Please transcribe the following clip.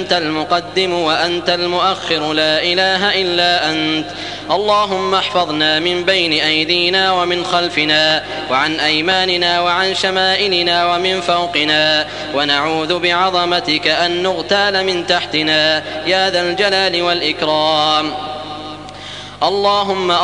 أنت المقدم وأنت المؤخر لا إله إلا أنت. اللهم احفظنا من بين أيدينا ومن خلفنا وعن أيماننا وعن شمائلنا ومن فوقنا، ونعوذ بعظمتك أن نغتال من تحتنا يا ذا الجلال والإكرام. اللهم